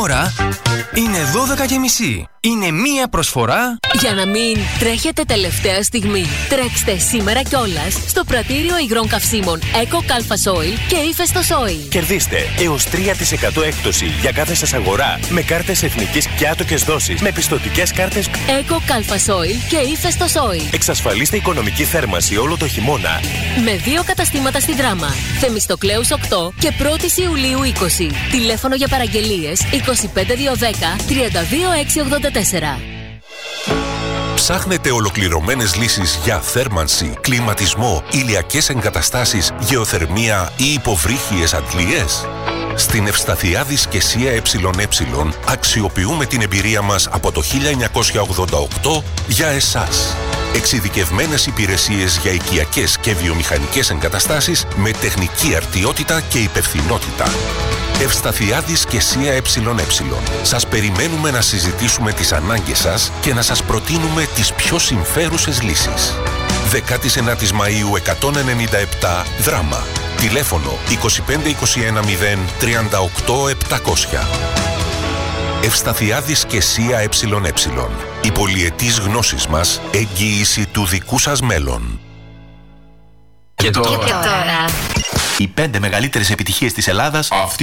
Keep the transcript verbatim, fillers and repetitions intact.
ώρα είναι δώδεκα και μισή. Είναι μία προσφορά για να μην τρέχετε τελευταία στιγμή. Τρέξτε σήμερα κιόλας στο πρατήριο υγρών καυσίμων Eco Calphas Oil και Ύφεστος Oil. Κερδίστε έως τρία τοις εκατό έκπτωση για κάθε σας αγορά με κάρτες εθνικής και άτοκες δόσεις με πιστωτικές κάρτες Eco Calphas Oil και Ύφεστος Oil. Εξασφαλίστε οικονομική θέρμανση όλο το χειμώνα. Με δύο καταστήματα στη Δράμα. Θεμιστοκλέους οκτώ και πρώτη Ιουλίου είκοσι. Τηλέφωνο για παραγγελίες είκοσι πέντε διακόσια δέκα τριάντα δύο εξακόσια ογδόντα τέσσερα. Ψάχνετε ολοκληρωμένες λύσεις για θέρμανση, κλιματισμό, ηλιακές εγκαταστάσεις, γεωθερμία ή υποβρύχιες αντλίες? Στην Ευσταθιάδη Σκεσία ΕΕ αξιοποιούμε την εμπειρία μας από το χίλια εννιακόσια ογδόντα οκτώ για εσάς. Εξειδικευμένες υπηρεσίες για οικιακές και βιομηχανικές εγκαταστάσεις με τεχνική αρτιότητα και υπευθυνότητα. Ευσταθιάδη Σκεσία ΕΕ. Σας περιμένουμε να συζητήσουμε τις ανάγκες σας και να σας προτείνουμε τις πιο συμφέρουσες λύσεις. δεκάτη ενάτη Μαΐου εκατόν ενενήντα επτά Δράμα. Τηλέφωνο είκοσι πέντε είκοσι ένα μηδέν τριάντα οκτώ επτακόσια. Ευσταθιάδη Σκεσία ΕΕ. Η πολυετής γνώσης μας, εγγύηση του δικού σας μέλλον. Και τώρα, και τώρα. Οι πέντε μεγαλύτερες επιτυχίες της Ελλάδας αυτή